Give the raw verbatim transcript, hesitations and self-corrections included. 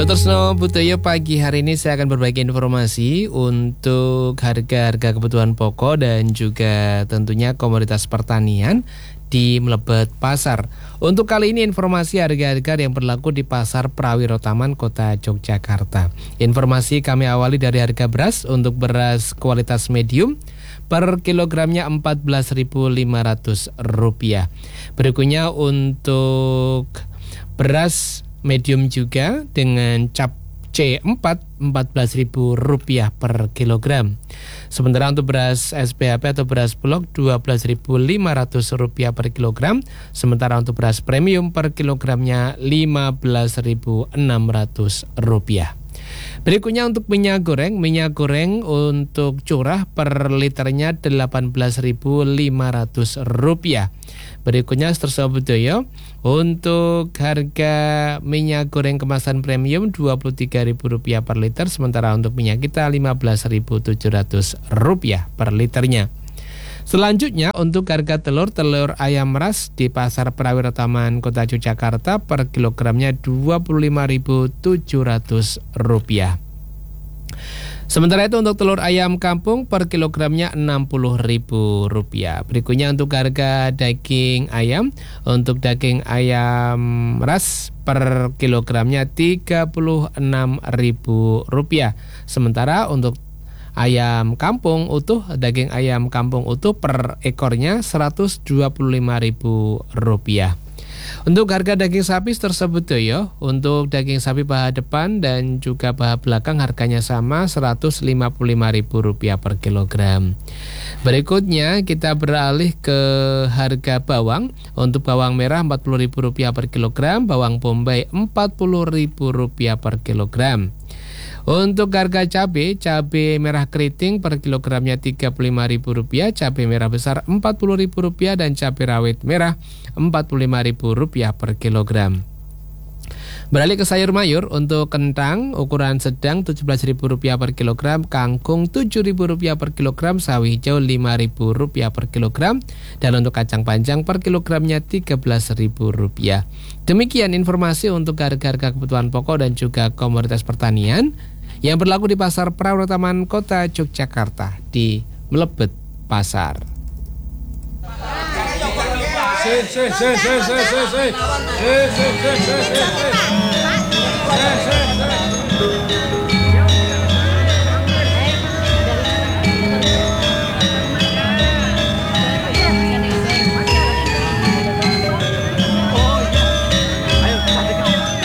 Sotresno Butoyo, pagi hari ini saya akan berbagi informasi untuk harga-harga kebutuhan pokok dan juga tentunya komoditas pertanian di Mlebet Pasar. Untuk kali ini informasi harga-harga yang berlaku di Pasar Prawiro Taman Kota Yogyakarta. Informasi kami awali dari harga beras. Untuk beras kualitas medium per kilogramnya empat belas ribu lima ratus rupiah. Berikutnya untuk beras medium juga dengan cap C empat, empat belas ribu rupiah per kilogram. Sementara untuk beras S P H P atau beras bulog dua belas ribu lima ratus rupiah per kilogram. Sementara untuk beras premium per kilogramnya lima belas ribu enam ratus rupiah. Berikutnya untuk minyak goreng, minyak goreng untuk curah per liternya delapan belas ribu lima ratus rupiah. Berikutnya Sotresno Butoyo, untuk harga minyak goreng kemasan premium dua puluh tiga ribu rupiah per liter, sementara untuk minyak kita lima belas ribu tujuh ratus rupiah per liternya. Selanjutnya untuk harga telur, telur ayam ras di Pasar Prawiro Taman Kota Yogyakarta per kilogramnya dua puluh lima ribu tujuh ratus rupiah. Sementara itu untuk telur ayam kampung per kilogramnya enam puluh ribu rupiah. Berikutnya untuk harga daging ayam, untuk daging ayam ras per kilogramnya tiga puluh enam ribu rupiah. Sementara untuk ayam kampung utuh, daging ayam kampung utuh per ekornya seratus dua puluh lima ribu rupiah. Untuk harga daging sapi tersebut ya, untuk daging sapi paha depan dan juga paha belakang harganya sama seratus lima puluh lima ribu rupiah per kilogram. Berikutnya kita beralih ke harga bawang. Untuk bawang merah empat puluh ribu rupiah per kilogram, bawang bombay empat puluh ribu rupiah per kilogram. Untuk harga cabai, cabai merah keriting per kilogramnya tiga puluh lima ribu rupiah, cabai merah besar empat puluh ribu rupiah, dan cabai rawit merah empat puluh lima ribu rupiah per kilogram. Beralih ke sayur mayur, untuk kentang ukuran sedang tujuh belas ribu rupiah per kilogram, kangkung tujuh ribu rupiah per kilogram, sawi hijau lima ribu rupiah per kilogram, dan untuk kacang panjang per kilogramnya tiga belas ribu rupiah. Demikian informasi untuk harga-harga kebutuhan pokok dan juga komoditas pertanian yang berlaku di Pasar Prawiro Taman Kota Yogyakarta di Mlebet Pasar. Si, si, si, si, si, si, si. Si, si, si, si, si.